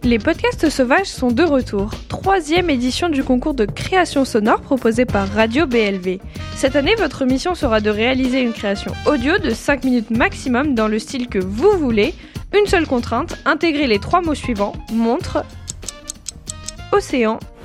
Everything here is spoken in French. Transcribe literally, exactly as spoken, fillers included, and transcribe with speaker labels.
Speaker 1: Les podcasts sauvages sont de retour. Troisième édition du concours de création sonore proposé par Radio B L V. Cette année, votre mission sera de réaliser une création audio de cinq minutes maximum dans le style que vous voulez. Une seule contrainte, intégrer les trois mots suivants, montre, océan